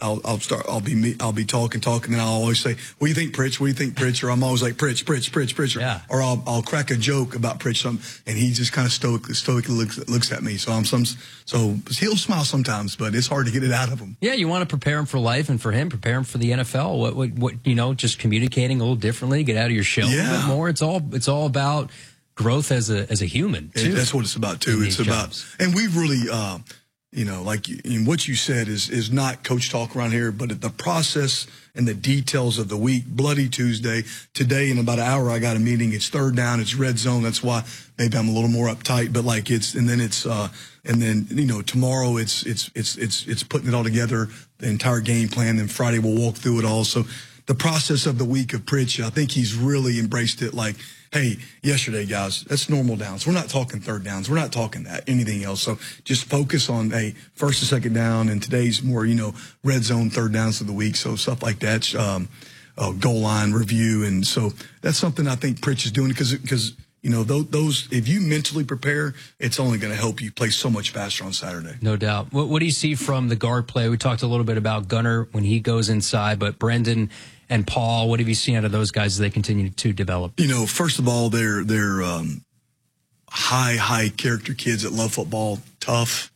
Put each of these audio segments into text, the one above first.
I'll be talking, and I'll always say, "What do you think, Pritch? What do you think, Pritch?" Or I'm always like, "Pritch," Yeah. or I'll crack a joke about Pritch, and he just kind of stoically looks at me. So so he'll smile sometimes, but it's hard to get it out of him. Yeah, you want to prepare him for life, and for him, prepare him for the NFL. What just communicating a little differently, get out of your shell a little bit more. It's all about growth as a human too. That's what it's about too. It's about, and we've really, like what you said is not coach talk around here, but the process and the details of the week. Bloody Tuesday today, in about an hour, I got a meeting. It's third down. It's red zone. That's why maybe I'm a little more uptight. But tomorrow it's putting it all together, the entire game plan. And Friday we'll walk through it all. So the process of the week of Pritch, I think he's really embraced it. Like, hey, yesterday, guys, that's normal downs. We're not talking third downs. We're not talking anything else. So just focus on, first and second down, and today's more, red zone third downs of the week. So stuff like that, goal line review. And so that's something I think Pritch is doing because those, if you mentally prepare, it's only going to help you play so much faster on Saturday. No doubt. What do you see from the guard play? We talked a little bit about Gunner when he goes inside, but Brendan and Paul, what have you seen out of those guys as they continue to develop? First of all, they're high character kids that love football, tough.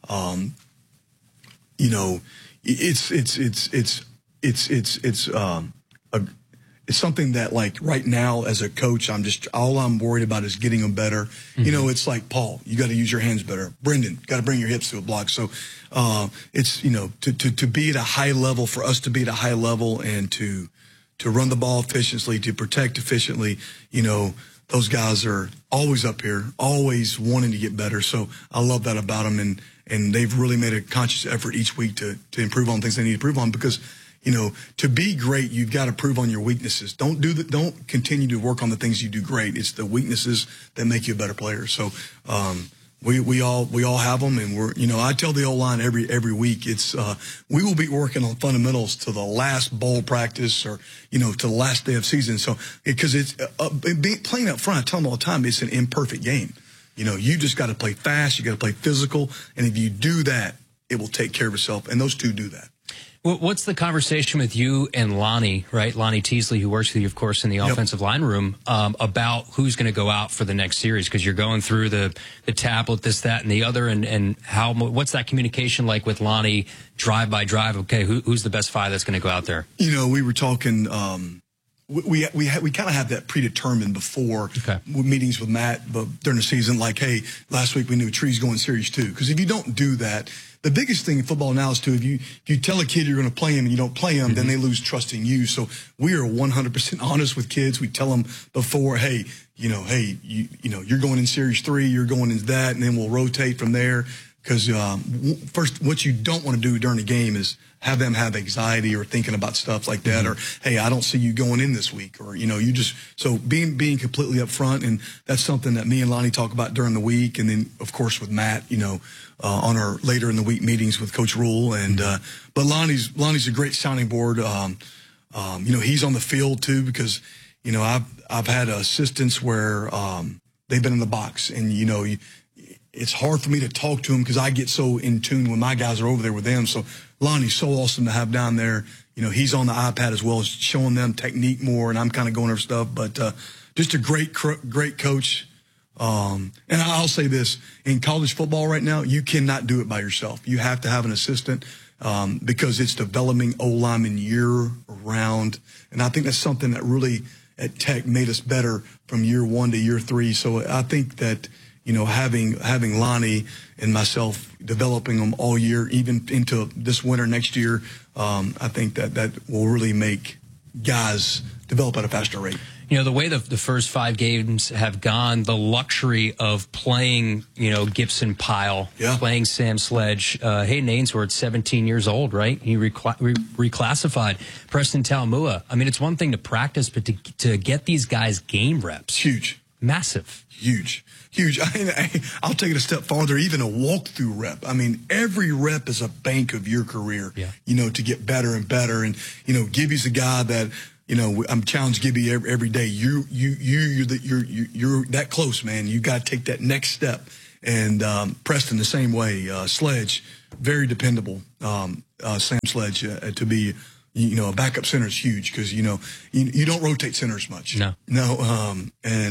It's something that, like, right now as a coach, all I'm worried about is getting them better. Mm-hmm. It's like, Paul, you got to use your hands better. Brendan, got to bring your hips to a block. So it's, to be at a high level, for us to be at a high level and to run the ball efficiently, to protect efficiently, those guys are always up here, always wanting to get better. So I love that about them. And they've really made a conscious effort each week to improve on things they need to improve on, because to be great, you've got to prove on your weaknesses. Don't continue to work on the things you do great. It's the weaknesses that make you a better player. So, we all have them, and I tell the O-line every week, we will be working on fundamentals to the last bowl practice or, to the last day of season. So, because it's, playing up front, I tell them all the time, it's an imperfect game. You just got to play fast. You got to play physical. And if you do that, it will take care of itself. And those two do that. What's the conversation with you and Lonnie, right? Lonnie Teasley, who works with you, of course, in the offensive line room, about who's going to go out for the next series? Because you're going through the tablet, this, that, and the other, and what's that communication like with Lonnie, drive by drive? Okay, who's the best five that's going to go out there? We were talking. We kind of have that predetermined before meetings with Matt, but during the season, like, hey, last week we knew Tree's going series 2. Because if you don't do that, the biggest thing in football now is if you tell a kid you're going to play him and you don't play him, then they lose trust in you. So we are 100% honest with kids. We tell them before, hey, you're going in series 3, you're going into that, and then we'll rotate from there. Because first, what you don't want to do during the game is have them have anxiety or thinking about stuff like that, or, hey, I don't see you going in this week, or so being completely upfront, and that's something that me and Lonnie talk about during the week, and then of course with Matt, on our later in the week meetings with Coach Rule, and but Lonnie's a great sounding board. He's on the field too, because I've had assistants where they've been in the box, and it's hard for me to talk to him because I get so in tune when my guys are over there with them. So Lonnie's so awesome to have down there. He's on the iPad as well, showing them technique more, and I'm kind of going over stuff. But just a great coach. And I'll say this, in college football right now, you cannot do it by yourself. You have to have an assistant because it's developing O-linemen year round. And I think that's something that really at Tech made us better from year 1 to year 3. So I think that having Lonnie and myself developing them all year, even into this winter next year, I think that will really make guys develop at a faster rate. The way the first 5 games have gone, the luxury of playing, Gibson Pyle, playing Sam Sledge, Hayden Ainsworth, 17 years old, right? He reclassified. Preston Taumua. I mean, it's one thing to practice, but to get these guys game reps. Huge. Massive. Huge. I'll take it a step farther, even a walkthrough rep. I mean, every rep is a bank of your career, to get better and better. And, Gibby's a guy that, I'm challenged Gibby every day. You're that close, man. You got to take that next step. And Preston the same way. Sledge, very dependable. Sam Sledge to be, a backup center is huge because, you don't rotate centers much. No.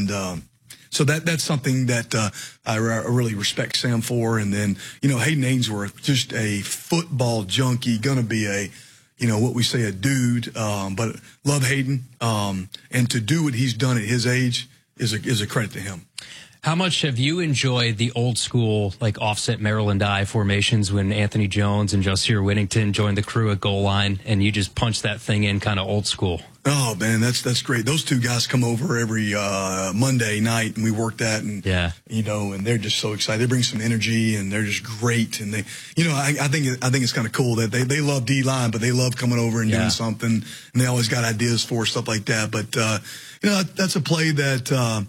So that's something that I really respect Sam for. And then, Hayden Ainsworth, just a football junkie, going to be what we say a dude, but love Hayden. And to do what he's done at his age is a credit to him. How much have you enjoyed the old school, like offset Maryland I formations when Anthony Jones and Josier Whittington joined the crew at goal line and you just punched that thing in kind of old school? Oh man, that's great. Those two guys come over every Monday night and we work that, and and they're just so excited. They bring some energy and they're just great. And they, I think it's kind of cool that they love D-line, but they love coming over and doing something, and they always got ideas for stuff like that. But that's a play that.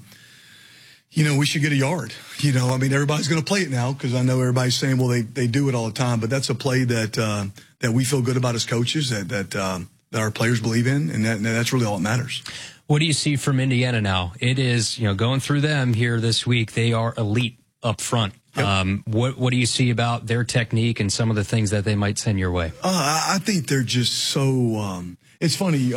We should get a yard. Everybody's going to play it now because I know everybody's saying, well, they do it all the time. But that's a play that we feel good about as coaches, that our players believe in, and that's really all that matters. What do you see from Indiana now? It is, going through them here this week, they are elite up front. Yep. What do you see about their technique and some of the things that they might send your way? I think they're just so it's funny.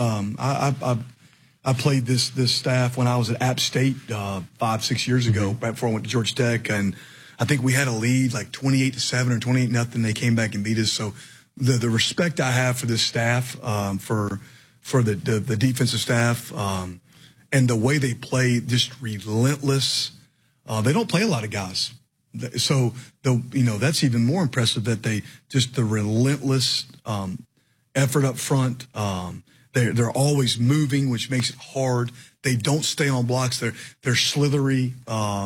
I played this staff when I was at App State 5-6 years ago, right before I went to Georgia Tech, and I think we had a lead like 28-7 or 28-0. They came back and beat us. So the respect I have for this staff, for the defensive staff, and the way they play, just relentless. They don't play a lot of guys, so that's even more impressive that they just the relentless effort up front. They're always moving, which makes it hard. They don't stay on blocks. They're slithery.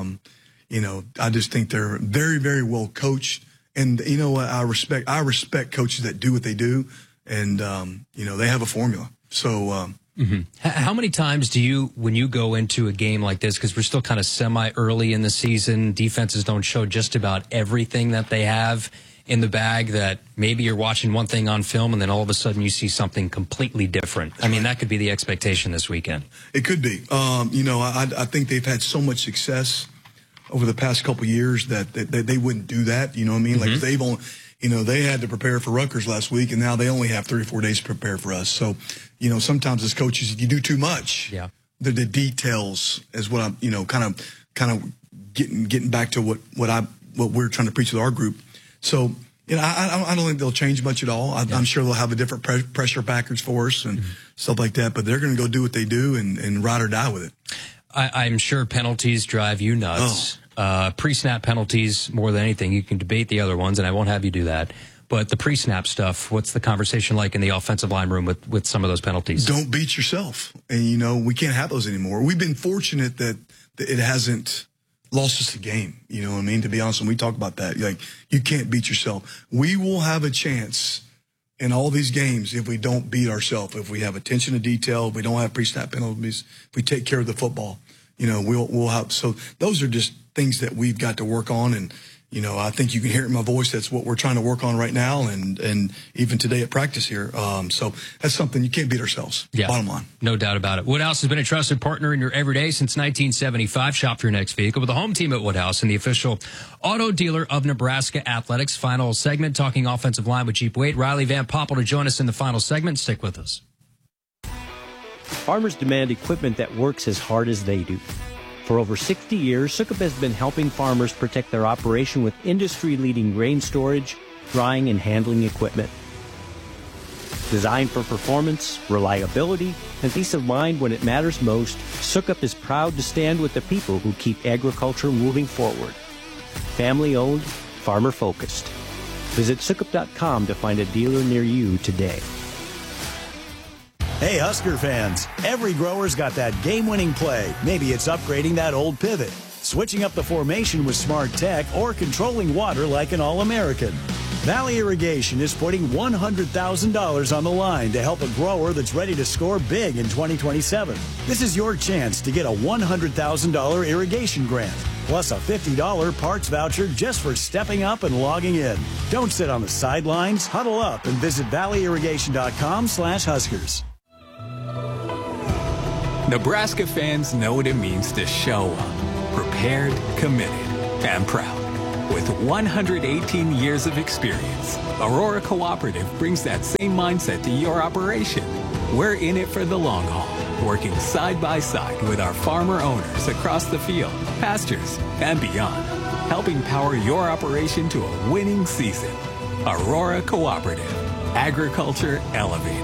I just think they're very, very well coached. And I respect coaches that do what they do, and they have a formula. So How many times do you, when you go into a game like this, because we're still kind of semi-early in the season, defenses don't show just about everything that they have in the bag, that maybe you're watching one thing on film and then all of a sudden you see something completely different? I mean, that could be the expectation this weekend. It could be. I think they've had so much success over the past couple of years that they wouldn't do that. You know what I mean? Like they've only, they had to prepare for Rutgers last week, and now they only have 3 or 4 days to prepare for us. So, sometimes as coaches, if you do too much, the details is what I'm, kind of getting back to what we're trying to preach with our group. So, I don't think they'll change much at all. I'm sure they'll have a different pressure package for us and stuff like that, but they're going to go do what they do and ride or die with it. I'm sure penalties drive you nuts. Pre-snap penalties more than anything. You can debate the other ones, and I won't have you do that. But the pre-snap stuff, what's the conversation like in the offensive line room with some of those penalties? Don't beat yourself. And, we can't have those anymore. We've been fortunate that it hasn't lost us the game. You know what I mean? To be honest, when we talk about that, like, you can't beat yourself. We will have a chance in all these games if we don't beat ourselves, if we have attention to detail, if we don't have pre-snap penalties, if we take care of the football, we'll have. So those are just things that we've got to work on. And, I think you can hear it in my voice. That's what we're trying to work on right now. And even today at practice here. So that's something you can't beat ourselves. Bottom line. No doubt about it. Woodhouse has been a trusted partner in your everyday since 1975. Shop for your next vehicle with the home team at Woodhouse and the official auto dealer of Nebraska Athletics. Final segment, talking offensive line with Jeep Wade. Riley Van Poppel to join us in the final segment. Stick with us. Farmers demand equipment that works as hard as they do. For over 60 years, Sukup has been helping farmers protect their operation with industry-leading grain storage, drying, and handling equipment. Designed for performance, reliability, and peace of mind when it matters most, Sukup is proud to stand with the people who keep agriculture moving forward. Family-owned, farmer-focused. Visit Sukup.com to find a dealer near you today. Hey, Husker fans, every grower's got that game-winning play. Maybe it's upgrading that old pivot, switching up the formation with smart tech, or controlling water like an All-American. Valley Irrigation is putting $100,000 on the line to help a grower that's ready to score big in 2027. This is your chance to get a $100,000 irrigation grant, plus a $50 parts voucher just for stepping up and logging in. Don't sit on the sidelines. Huddle up and visit valleyirrigation.com/Huskers. Nebraska fans know what it means to show up, prepared, committed, and proud. With 118 years of experience, Aurora Cooperative brings that same mindset to your operation. We're in it for the long haul, working side by side with our farmer owners across the field, pastures, and beyond, helping power your operation to a winning season. Aurora Cooperative. Agriculture elevated.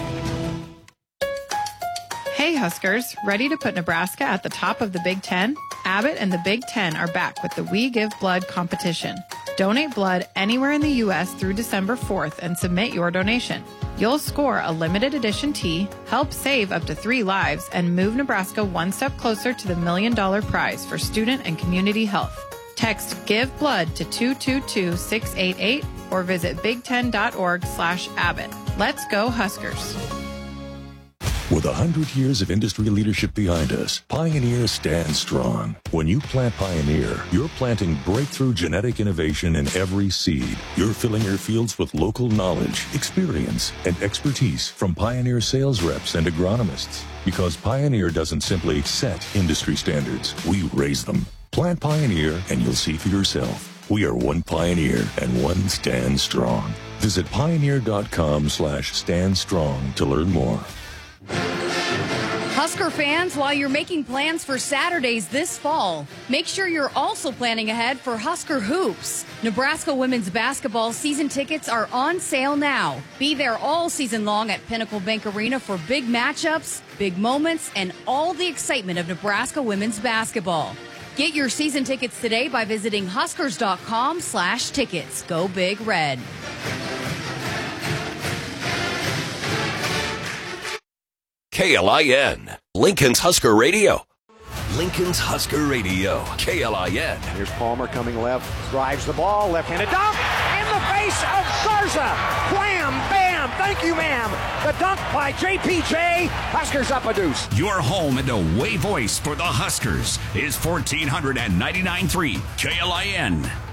Hey Huskers, ready to put Nebraska at the top of the Big Ten? Abbott and the Big Ten are back with the We Give Blood competition. Donate blood anywhere in the U.S. through December 4th and submit your donation. You'll score a limited edition tee, help save up to 3 lives, and move Nebraska one step closer to the $1 million prize for student and community health. Text Give Blood to 222-688 or visit big10.org/Abbott. Let's go Huskers. With 100 years of industry leadership behind us, Pioneer stands strong. When you plant Pioneer, you're planting breakthrough genetic innovation in every seed. You're filling your fields with local knowledge, experience, and expertise from Pioneer sales reps and agronomists. Because Pioneer doesn't simply set industry standards, we raise them. Plant Pioneer and you'll see for yourself. We are one Pioneer and one Stand Strong. Visit pioneer.com/stand strong to learn more. Husker fans, while you're making plans for Saturdays this fall, make sure you're also planning ahead for Husker Hoops. Nebraska women's basketball season tickets are on sale now. Be there all season long at Pinnacle Bank Arena for big matchups, big moments, and all the excitement of Nebraska women's basketball. Get your season tickets today by visiting huskers.com/tickets. Go Big Red. KLIN, Lincoln's Husker Radio. Lincoln's Husker Radio, KLIN. Here's Palmer coming left, drives the ball, left-handed dunk, in the face of Garza. Wham, bam, thank you, ma'am. The dunk by JPJ. Huskers up a deuce. Your home and away voice for the Huskers is 1499.3 KLIN.